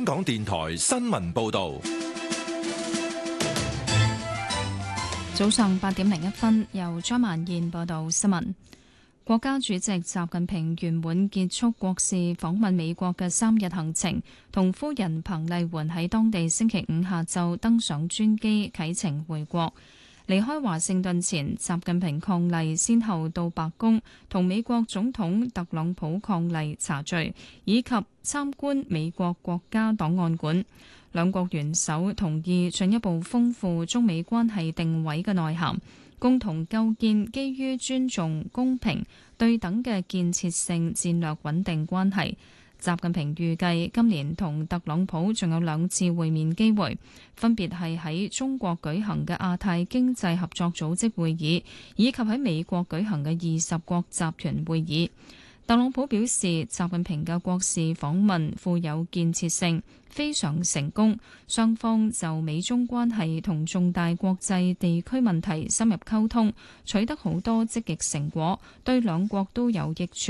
港電台新聞報道。 早上8:01，由張曼燕報道新聞。國家主席習近平圓滿結束國事訪問美國嘅3日行程，同夫人彭麗媛喺當地星期五下晝登上專機啟程回國。離開華盛頓前，習近平伉儷先後到白宮同美國總統特朗普伉儷茶敘，以及參觀美國國家檔案館。兩國元首同意進一步豐富中美關係定位嘅內涵，共同構建基於尊重、公平、對等嘅建設性戰略穩定關係。習近平預計今年同特朗普仲有2次會面機會，分別係喺中國舉行嘅亞太經濟合作組織會議，以及喺美國舉行嘅20國集團會議。特朗普表示，習近平嘅國事訪問富有建設性，非常成功。雙方就美中關係同重大國際地區問題深入溝通，取得好多積極成果，對兩國都有益處。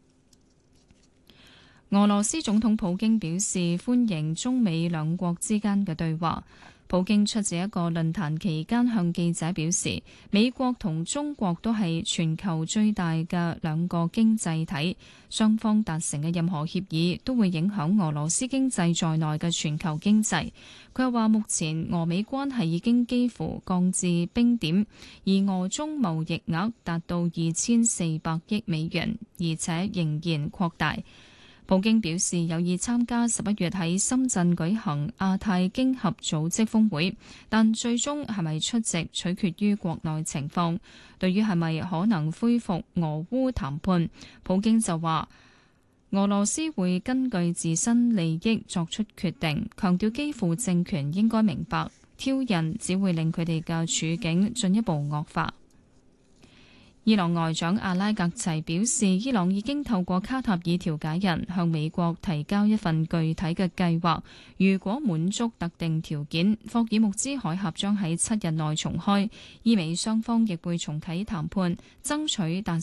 俄羅斯總統普京表示歡迎中美兩國之間嘅對話。普京出席一個論壇期間向記者表示，美國同中國都係全球最大嘅兩個經濟體，雙方達成嘅任何協議都會影響俄羅斯經濟在內嘅全球經濟。佢又話，目前俄美關係已經幾乎降至冰點，而俄中貿易額達到2400億美元，而且仍然擴大。普京表示有意參加11月喺深圳舉行亞太經合組織峰會，但最終係咪出席取決於國內情況。對於係咪可能恢復俄烏談判，普京就話俄羅斯會根據自身利益作出決定，強調基輔政權應該明白挑釁只會令佢哋嘅處境進一步惡化。伊朗外長阿拉格齊表示，伊朗已經透過卡塔爾調解人向美國提交一份具體嘅計劃，如果滿足特定條件，霍爾木茲海峽將喺7日內重開，意味雙方亦會重啟談判，爭取達